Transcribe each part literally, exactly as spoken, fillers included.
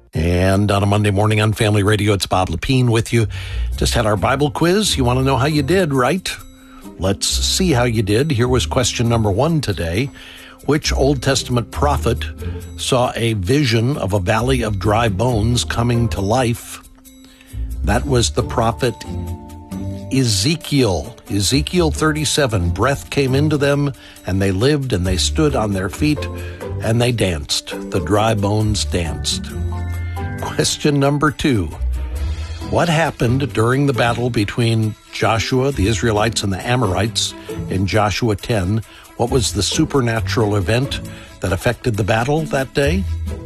And on a Monday morning on Family Radio, it's Bob Lepine with you. Just had our Bible quiz. You want to know how you did, right? Let's see how you did. Here was question number one today. Which Old Testament prophet saw a vision of a valley of dry bones coming to life? That was the prophet Ezekiel. Ezekiel thirty-seven. Breath came into them, and they lived, and they stood on their feet, and they danced. The dry bones danced. Question number two. What happened during the battle between Joshua, the Israelites, and the Amorites in Joshua ten? What was the supernatural event that affected the battle that day?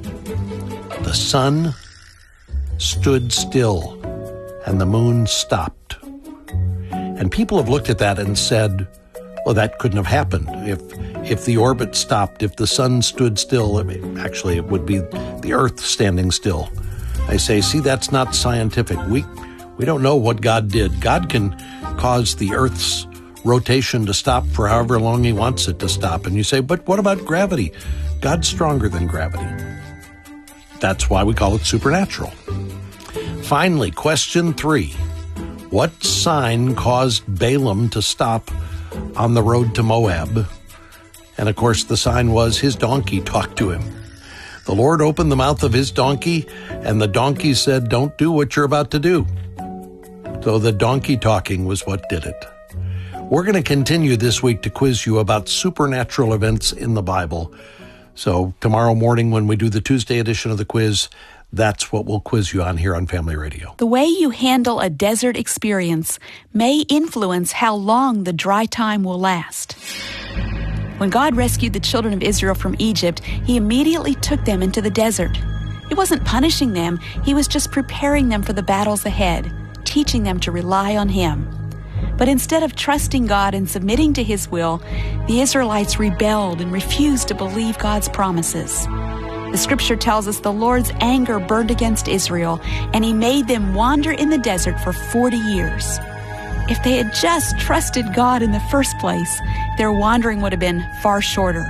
The sun stood still, and the moon stopped. And people have looked at that and said, well, that couldn't have happened. If if the orbit stopped, if the sun stood still, I mean, actually it would be the earth standing still. I say, see, that's not scientific. We we don't know what God did. God can cause the earth's rotation to stop for however long he wants it to stop. And you say, but what about gravity? God's stronger than gravity. That's why we call it supernatural. Finally, question three. What sign caused Balaam to stop on the road to Moab? And of course, the sign was his donkey talked to him. The Lord opened the mouth of his donkey, and the donkey said, don't do what you're about to do. So the donkey talking was what did it. We're going to continue this week to quiz you about supernatural events in the Bible. So tomorrow morning when we do the Tuesday edition of the quiz, that's what we'll quiz you on here on Family Radio. The way you handle a desert experience may influence how long the dry time will last. When God rescued the children of Israel from Egypt, he immediately took them into the desert. He wasn't punishing them, he was just preparing them for the battles ahead, teaching them to rely on him. But instead of trusting God and submitting to his will, the Israelites rebelled and refused to believe God's promises. The scripture tells us the Lord's anger burned against Israel, and he made them wander in the desert for forty years. If they had just trusted God in the first place, their wandering would have been far shorter.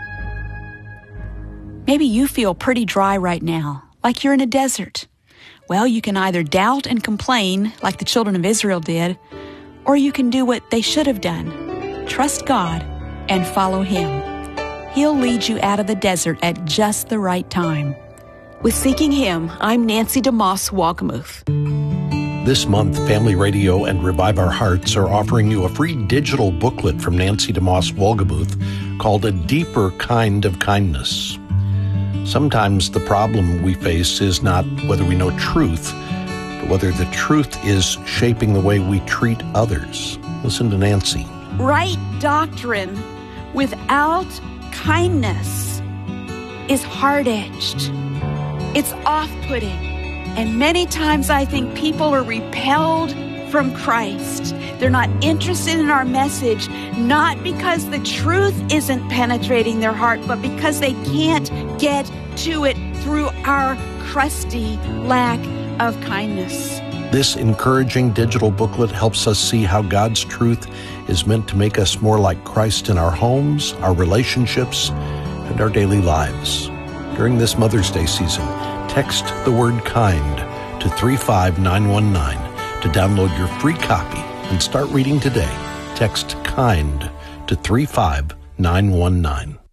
Maybe you feel pretty dry right now, like you're in a desert. Well, you can either doubt and complain, like the children of Israel did, or you can do what they should have done. Trust God and follow him. He'll lead you out of the desert at just the right time. With Seeking Him, I'm Nancy DeMoss Wolgemuth. This month, Family Radio and Revive Our Hearts are offering you a free digital booklet from Nancy DeMoss Wolgemuth called A Deeper Kind of Kindness. Sometimes the problem we face is not whether we know truth, but whether the truth is shaping the way we treat others. Listen to Nancy. Right doctrine without kindness is hard-edged. It's off-putting. And many times I think people are repelled from Christ. They're not interested in our message, not because the truth isn't penetrating their heart, but because they can't get to it through our crusty lack of kindness. This encouraging digital booklet helps us see how God's truth is meant to make us more like Christ in our homes, our relationships, and our daily lives. During this Mother's Day season, text the word kind to three five nine one nine to download your free copy and start reading today. Text kind to three five nine one nine.